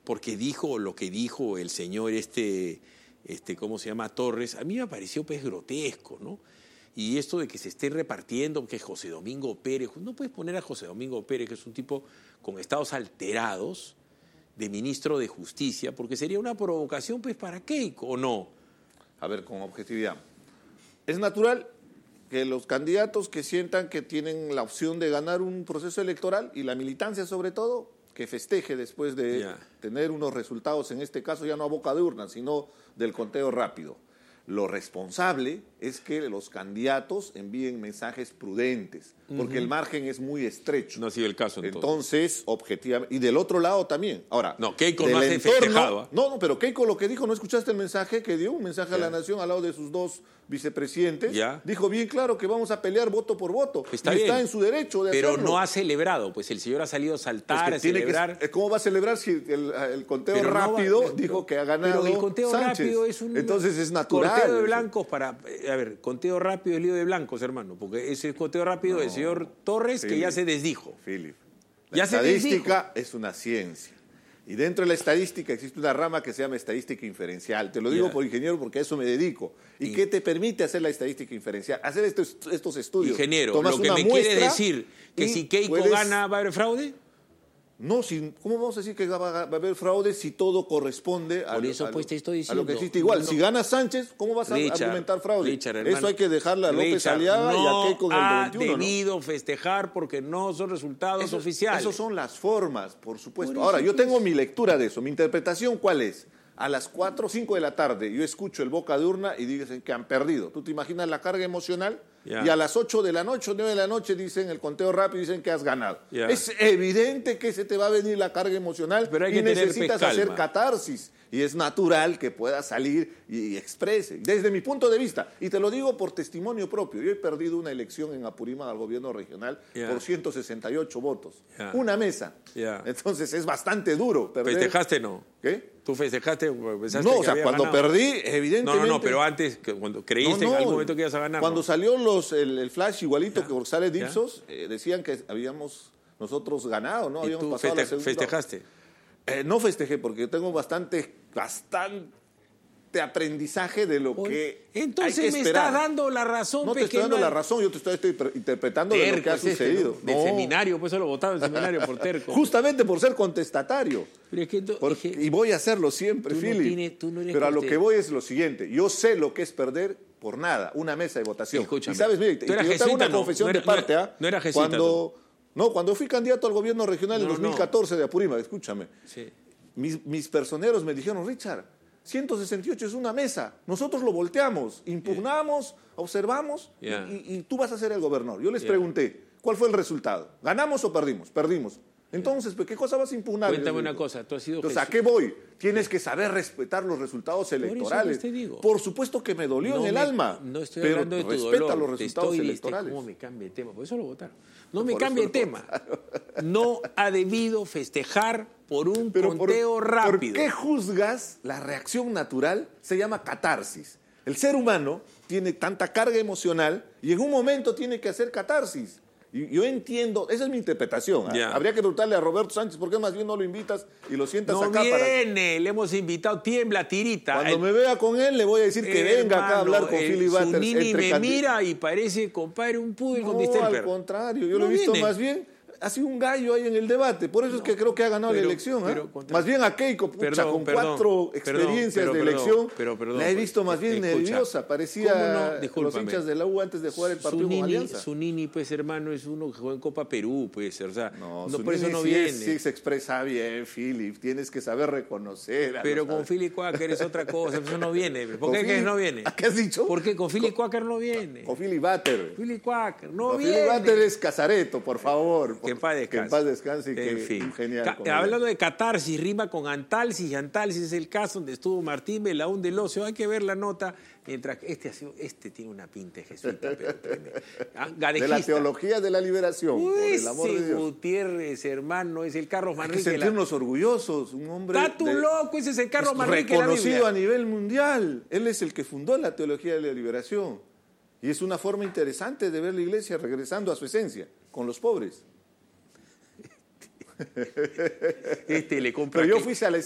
porque dijo lo que dijo el señor ¿cómo se llama? Torres, a mí me pareció pues grotesco, ¿no? Y esto de que se esté repartiendo, que José Domingo Pérez, no puedes poner a José Domingo Pérez, que es un tipo con estados alterados, de ministro de Justicia, porque sería una provocación pues para Keiko, ¿o no? A ver, con objetividad. Es natural que los candidatos que sientan que tienen la opción de ganar un proceso electoral, y la militancia sobre todo, que festeje después de tener unos resultados, en este caso ya no a boca de urna, sino del conteo rápido. Lo responsable es que los candidatos envíen mensajes prudentes, porque el margen es muy estrecho. No ha sido el caso entonces. Entonces, objetivamente, y del otro lado también. Ahora, no, Keiko no hace festejado. No, pero Keiko lo que dijo, ¿no escuchaste el mensaje que dio? Un mensaje a la nación al lado de sus dos vicepresidentes. Dijo bien claro que vamos a pelear voto por voto. Está en su derecho de hacerlo. Pero no ha celebrado, pues el señor ha salido a saltar, a celebrar. ¿Cómo va a celebrar si el conteo rápido dijo que ha ganado Pero el conteo Sánchez? Rápido es un... Entonces es natural. Conteo de blancos para... A ver, conteo rápido es lío de blancos, hermano, porque ese conteo rápido del señor Torres, que ya se desdijo. La estadística es una ciencia. Y dentro de la estadística existe una rama que se llama estadística inferencial. Te lo digo por ingeniero porque a eso me dedico. ¿Y qué te permite hacer la estadística inferencial? Hacer estos estudios. Ingeniero, lo que me quiere decir que si Keiko gana, ¿va a haber fraude? No, ¿cómo vamos a decir que va a haber fraude si todo corresponde a lo que existe? Igual, si gana Sánchez, ¿cómo vas a argumentar fraude? Eso hay que dejarle a López Aliaga y a Keiko en el 21. No ha debido festejar porque no son resultados oficiales. Esas son las formas, por supuesto. Ahora, yo tengo mi lectura de eso. Mi interpretación, ¿cuál es? A las 4 o 5 de la tarde yo escucho el boca de urna y dicen que han perdido. ¿Tú te imaginas la carga emocional? Y a las 8 de la noche, 9 de la noche dicen el conteo rápido y dicen que has ganado. Es evidente que se te va a venir la carga emocional y necesitas hacer catarsis. Y es natural que puedas salir y exprese. Desde mi punto de vista, y te lo digo por testimonio propio, yo he perdido una elección en Apurímac al gobierno regional por 168 votos. Una mesa. Entonces es bastante duro perder. ¿Festejaste no? ¿Qué? ¿Tú festejaste? No, o sea, cuando ganado. Perdí, evidentemente... No, pero antes, cuando creíste en algún momento que ibas a ganar. Cuando salió el flash igualito que González Dipsos, decían que habíamos nosotros ganado, ¿no? Habíamos pasado la segunda. ¿Festejaste? No festejé porque tengo bastante aprendizaje de lo que entonces hay que me esperar. Estás dando la razón. No te estoy dando la razón, yo te estoy interpretando de lo que ha sucedido. Del seminario, pues eso lo votaron del seminario por terco. Justamente por ser contestatario. Pero es que y voy a hacerlo siempre, Philip. Pero a lo que voy es lo siguiente. Yo sé lo que es perder por nada, una mesa de votación. Escúchame, y sabes, mire, yo te hago una confesión de parte. No era jesuita. Cuando fui candidato al gobierno regional en 2014 de Apurímac, escúchame. Sí. Mis personeros me dijeron, Richard, 168 es una mesa, nosotros lo volteamos, impugnamos, observamos y tú vas a ser el gobernador. Yo les pregunté, ¿cuál fue el resultado? ¿Ganamos o perdimos? Perdimos. Entonces, ¿qué cosa vas a impugnar? Cuéntame una cosa, tú has sido... Entonces, ¿a qué voy? Tienes que saber respetar los resultados electorales. Por supuesto que me dolió en el alma. No estoy hablando de tu dolor. Respeta los resultados electorales. ¿Cómo me cambia de tema? Por eso lo votaron. No me cambie de tema. No ha debido festejar por un conteo rápido. ¿Por qué juzgas la reacción natural? Se llama catarsis. El ser humano tiene tanta carga emocional y en un momento tiene que hacer catarsis. Y yo entiendo, esa es mi interpretación. Habría que preguntarle a Roberto Sánchez por qué más bien no lo invitas y lo sientas acá. No viene, le hemos invitado, tiembla, tirita. Cuando me vea con él le voy a decir que venga acá a hablar con Philip Butters. Zunini me mira y parece, compadre, un pudel con distemper. Al contrario, yo lo he visto más bien... Ha sido un gallo ahí en el debate, por eso es que creo que ha ganado la elección. Más bien a Keiko, con 4 experiencias de elección, la he visto más bien nerviosa, parecía los hinchas de la U antes de jugar el partido con Alianza. Zunini, pues hermano, es uno que juega en Copa Perú, pues, o sea, por eso no viene. Sí se expresa bien, Philip, tienes que saber reconocer. Pero con Philip Quaker es otra cosa, eso no viene. ¿Por qué no viene? ¿Qué has dicho? ¿Por qué con Philip Quaker no viene? Con Philip Butters. Philip Quaker no viene. Philip Butters es Casareto, por favor. Que en paz descanse. Que en paz descanse y que en fin. Genial. Hablando de catarsis, rima con antalsis, y antalsis es el caso donde estuvo Martín Belaún del Ocio. Hay que ver la nota, mientras que este tiene una pinta de jesuita, pero de la teología de la liberación, por el amor de Dios. Gutiérrez, hermano, es el Carlos Manrique. Hay que sentirnos orgullosos, un hombre... ¡Está tú loco! Ese es el Carlos Manrique. Reconocido a nivel mundial. Él es el que fundó la teología de la liberación. Y es una forma interesante de ver la iglesia regresando a su esencia, con los pobres. Le compra. Pero yo fui